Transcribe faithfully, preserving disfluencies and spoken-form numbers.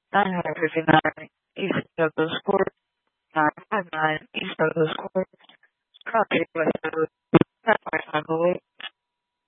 nine fifty-nine East Douglas Court, nine five nine East Douglas Court, property West Douglas, five five five oh eight.